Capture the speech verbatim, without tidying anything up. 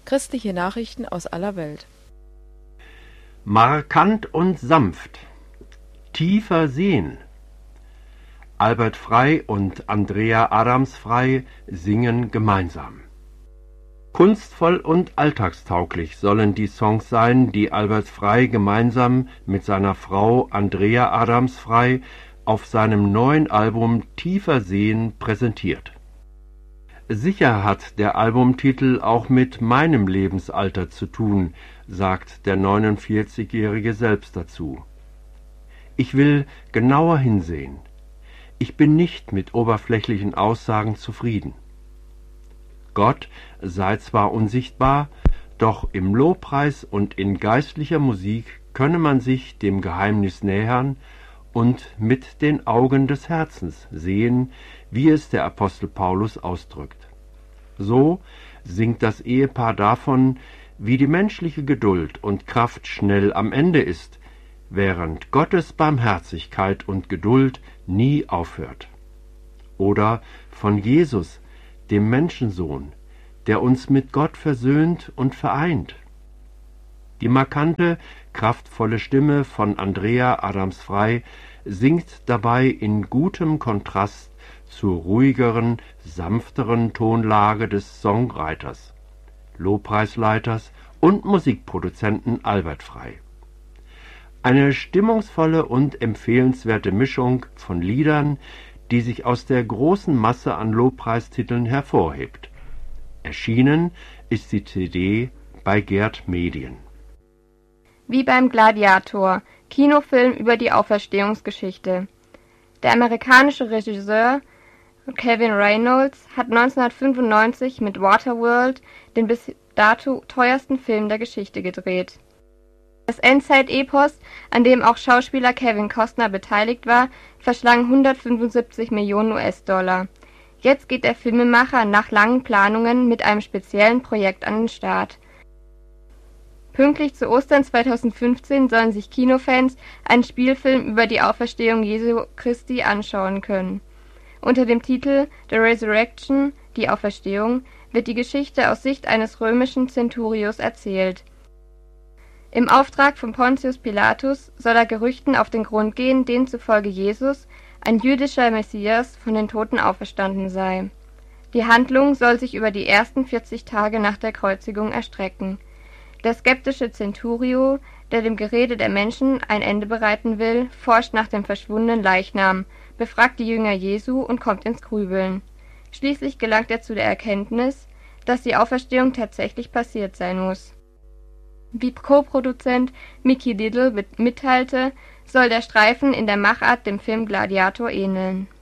Christliche Nachrichten aus aller Welt. Markant und sanft. Tiefer sehen. Albert Frey und Andrea Adams-Frey singen gemeinsam. Kunstvoll und alltagstauglich sollen die Songs sein, die Albert Frey gemeinsam mit seiner Frau Andrea Adams-Frey auf seinem neuen Album Tiefer sehen präsentiert. Sicher hat der Albumtitel auch mit meinem Lebensalter zu tun, sagt der neunundvierzigjährige selbst dazu. Ich will genauer hinsehen. Ich bin nicht mit oberflächlichen Aussagen zufrieden. Gott sei zwar unsichtbar, doch im Lobpreis und in geistlicher Musik könne man sich dem Geheimnis nähern und mit den Augen des Herzens sehen, wie es der Apostel Paulus ausdrückt. So singt das Ehepaar davon, wie die menschliche Geduld und Kraft schnell am Ende ist, während Gottes Barmherzigkeit und Geduld nie aufhört. Oder von Jesus, dem Menschensohn, der uns mit Gott versöhnt und vereint. Die markante, kraftvolle Stimme von Andrea Adams-Frey singt dabei in gutem Kontrast zur ruhigeren, sanfteren Tonlage des Songwriters, Lobpreisleiters und Musikproduzenten Albert Frey. Eine stimmungsvolle und empfehlenswerte Mischung von Liedern, die sich aus der großen Masse an Lobpreistiteln hervorhebt. Erschienen ist die C D bei Gerd Medien. Wie beim Gladiator, Kinofilm über die Auferstehungsgeschichte. Der amerikanische Regisseur Kevin Reynolds hat neunzehnhundertfünfundneunzig mit Waterworld den bis dato teuersten Film der Geschichte gedreht. Das Endzeit-Epos, an dem auch Schauspieler Kevin Costner beteiligt war, verschlang hundertfünfundsiebzig Millionen US-Dollar. Jetzt geht der Filmemacher nach langen Planungen mit einem speziellen Projekt an den Start. Pünktlich zu Ostern zweitausendfünfzehn sollen sich Kinofans einen Spielfilm über die Auferstehung Jesu Christi anschauen können. Unter dem Titel The Resurrection, die Auferstehung, wird die Geschichte aus Sicht eines römischen Centurios erzählt. Im Auftrag von Pontius Pilatus soll er Gerüchten auf den Grund gehen, denen zufolge Jesus, ein jüdischer Messias, von den Toten auferstanden sei. Die Handlung soll sich über die ersten vierzig Tage nach der Kreuzigung erstrecken. Der skeptische Centurio, der dem Gerede der Menschen ein Ende bereiten will, forscht nach dem verschwundenen Leichnam, befragt die Jünger Jesu und kommt ins Grübeln. Schließlich gelangt er zu der Erkenntnis, dass die Auferstehung tatsächlich passiert sein muss. Wie Co-Produzent Mickey Diddle mitteilte, soll der Streifen in der Machart dem Film Gladiator ähneln.